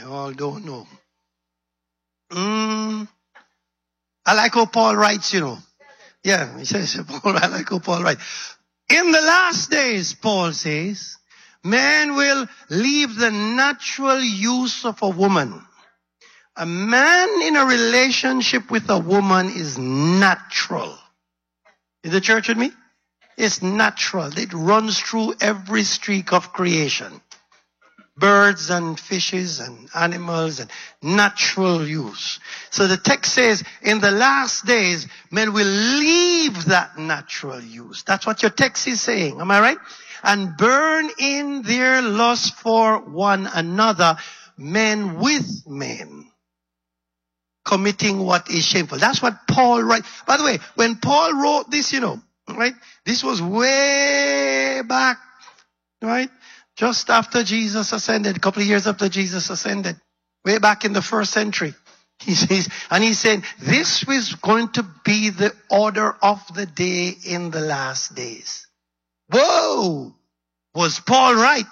You all don't know. I like how Paul writes, Yeah, he says, Paul, I like how Paul writes. In the last days, Paul says, man will leave the natural use of a woman. A man in a relationship with a woman is natural. Is the church with me? It's natural. It runs through every streak of creation. Birds and fishes and animals and natural use. So the text says, in the last days, men will leave that natural use. That's what your text is saying. Am I right? And burn in their lust for one another, men with men, committing what is shameful. That's what Paul writes. By the way, when Paul wrote this, right? This was way back, right? Just after Jesus ascended, a couple of years after Jesus ascended, way back in the 1st century. He says, and he said, this was going to be the order of the day in the last days. Whoa! Was Paul right?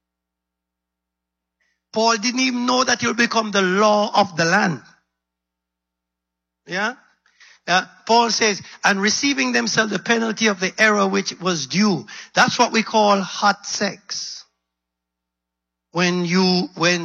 Paul didn't even know that it will become the law of the land. Yeah? Paul says, and receiving themselves the penalty of the error which was due. That's what we call hot sex. When you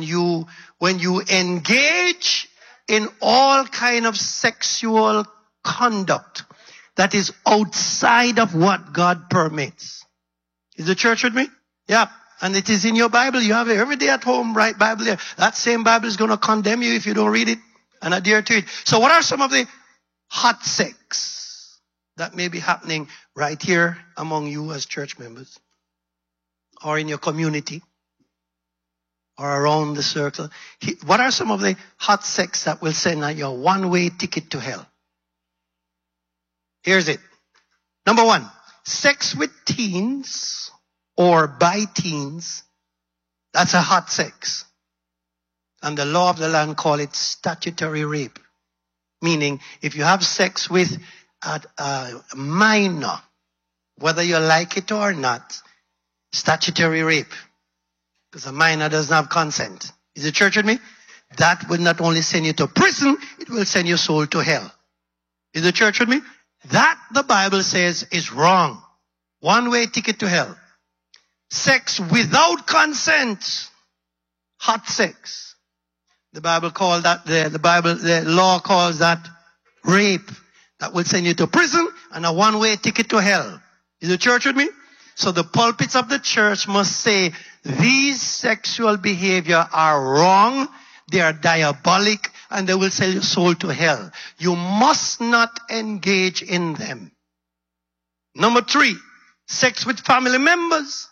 engage in all kind of sexual conduct that is outside of what God permits. Is the church with me? Yeah. And it is in your Bible. You have it every day at home, right? Bible there. That same Bible is going to condemn you if you don't read it and adhere to it. So what are some of the hot sex that may be happening right here among you as church members or in your community or around the circle? What are some of the hot sex that will send you a one-way ticket to hell? Here's it. Number 1, sex with teens or by teens. That's a hot sex. And the law of the land call it statutory rape. Meaning, if you have sex with a minor, whether you like it or not, statutory rape. Because a minor doesn't have consent. Is the church with me? That will not only send you to prison, it will send your soul to hell. Is the church with me? That, the Bible says, is wrong. One-way ticket to hell. Sex without consent. Hot sex. The Bible calls that, the law calls that rape. That will send you to prison and a one-way ticket to hell. Is the church with me? So the pulpits of the church must say, these sexual behavior are wrong, they are diabolic, and they will sell your soul to hell. You must not engage in them. Number 3, sex with family members.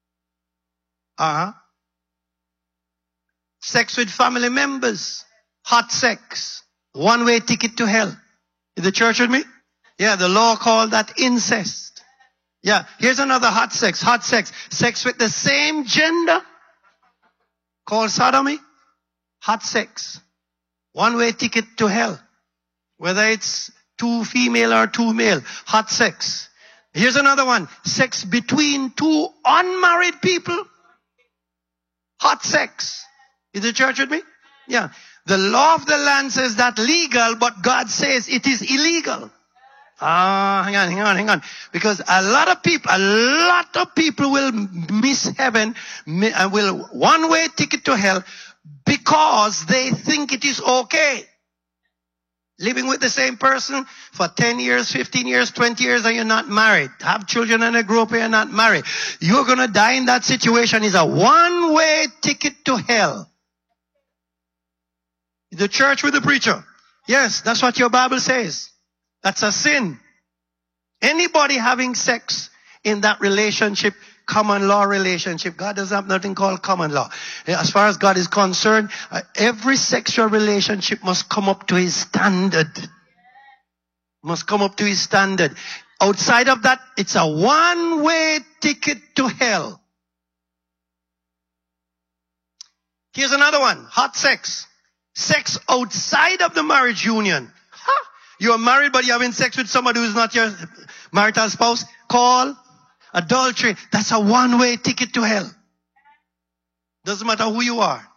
Sex with family members. Hot sex. One-way ticket to hell. Is the church with me? Yeah, the law called that incest. Yeah, here's another hot sex. Hot sex. Sex with the same gender. Called sodomy. Hot sex. One-way ticket to hell. Whether it's 2 female or 2 male. Hot sex. Here's another one. Sex between 2 unmarried people. Hot sex. Is the church with me? Yeah. The law of the land says that legal, but God says it is illegal. Hang on. Because a lot of people will miss heaven and will one-way ticket to hell because they think it is okay. Living with the same person for 10 years, 15 years, 20 years, and you're not married. Have children and they grow up and you're not married. You're going to die in that situation. It's a one-way ticket to hell. The church with the preacher. Yes, that's what your Bible says. That's a sin. Anybody having sex in that relationship, common law relationship, God doesn't have nothing called common law. As far as God is concerned, every sexual relationship must come up to his standard. Must come up to his standard. Outside of that, it's a one-way ticket to hell. Here's another one. Hot sex. Sex outside of the marriage union. You're married, but you're having sex with somebody who's not your marital spouse. Call adultery. That's a one-way ticket to hell. Doesn't matter who you are.